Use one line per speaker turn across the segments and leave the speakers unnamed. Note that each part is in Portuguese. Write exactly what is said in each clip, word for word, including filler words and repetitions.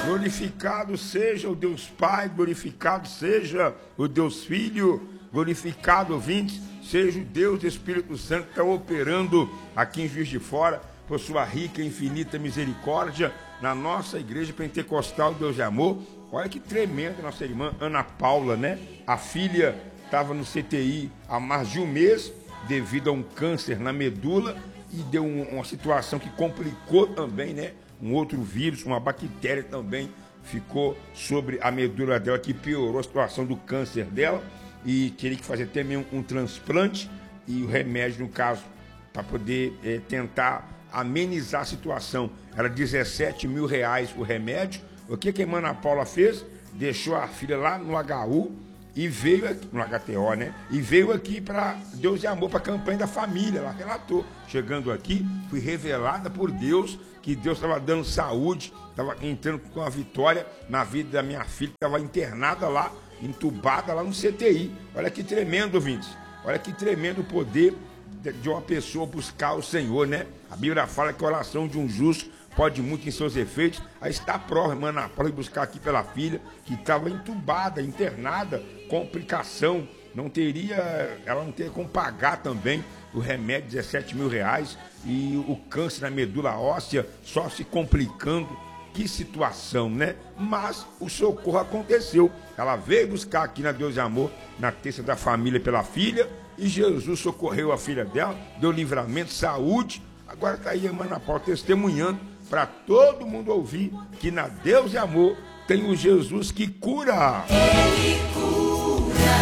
Glorificado seja o Deus Pai, glorificado seja o Deus Filho, glorificado, ouvintes, seja o Deus Espírito Santo que está operando aqui em Juiz de Fora, por sua rica e infinita misericórdia, na nossa igreja pentecostal Deus de Amor. Olha que tremendo, nossa irmã Ana Paula, né? A filha estava no C T I há mais de um mês, devido a um câncer na medula, e deu um, uma situação que complicou também, né? Um outro vírus, uma bactéria também ficou sobre a medula dela, que piorou a situação do câncer dela, e teria que fazer também um, um transplante, e o remédio, no caso, para poder é, tentar amenizar a situação, era dezessete mil reais o remédio. O que que a Ana Paula fez? Deixou a filha lá no H U e veio aqui, no H T O, né? E veio aqui para Deus e Amor, para a campanha da família. Ela relatou. Chegando aqui, fui revelada por Deus que Deus estava dando saúde, estava entrando com a vitória na vida da minha filha, que estava internada lá, entubada lá no C T I. Olha que tremendo, ouvintes. Olha que tremendo o poder de uma pessoa buscar o Senhor, né? A Bíblia fala que a oração de um justo pode muito em seus efeitos. Aí está a prova, irmã Ana Paula, buscar aqui pela filha, que estava entubada, internada, complicação, não teria, ela não teria como pagar também o remédio, dezessete mil reais, e o câncer na medula óssea só se complicando. Que situação, né? Mas o socorro aconteceu. Ela veio buscar aqui na Deus e Amor, na terça da família pela filha, e Jesus socorreu a filha dela, deu livramento, saúde. Agora está aí a irmã Ana Paula testemunhando para todo mundo ouvir que na Deus e Amor tem o Jesus que cura.
Ele cura,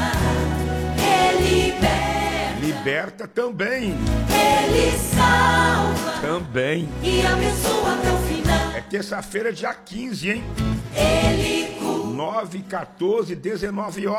Ele liberta,
liberta também,
Ele salva
também,
e abençoa até o final.
É terça-feira, dia quinze, hein?
Ele cura.
nove, quatorze, dezenove horas.